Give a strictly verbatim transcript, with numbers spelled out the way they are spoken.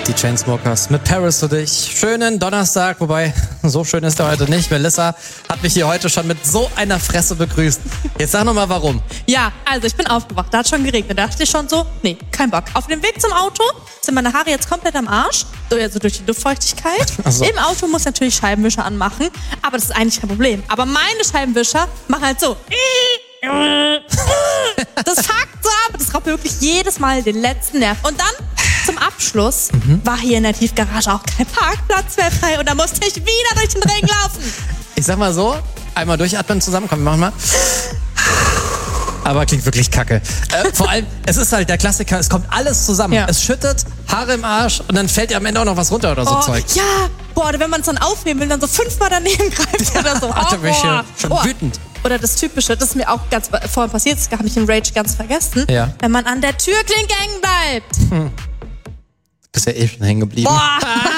Die Chainsmokers mit Paris für dich. Schönen Donnerstag, wobei, so schön ist er heute nicht. Melissa hat mich hier heute schon mit so einer Fresse begrüßt. Jetzt sag noch mal, warum. Ja, also ich bin aufgewacht, da hat schon geregnet. Da dachte ich schon so, nee, kein Bock. Auf dem Weg zum Auto sind meine Haare jetzt komplett am Arsch. So, also durch die Luftfeuchtigkeit. Ach so. Im Auto muss ich natürlich Scheibenwischer anmachen. Aber das ist eigentlich kein Problem. Aber meine Scheibenwischer machen halt so. Das fuckt so ab. Das raubt mir wirklich jedes Mal den letzten Nerv. Und dann zum Abschluss mhm. war hier in der Tiefgarage auch kein Parkplatz mehr frei. Und da musste ich wieder durch den Regen laufen. Ich sag mal so, einmal durchatmen zusammen. Komm, wir machen mal. Aber klingt wirklich kacke. Äh, vor allem, es ist halt der Klassiker, es kommt alles zusammen. Ja. Es schüttet, Haare im Arsch und dann fällt dir am Ende auch noch was runter oder so oh, Zeug. Ja, boah, oder wenn man es dann aufheben will, dann so fünfmal daneben greift oder so. Alter, oh, ich ja schon oh. wütend. Oder das Typische, das ist mir auch ganz vorhin passiert, das habe ich in Rage ganz vergessen. Ja. Wenn man an der Türklinke hängen bleibt. Hm. Bist ja eh schon hängen geblieben. Boah.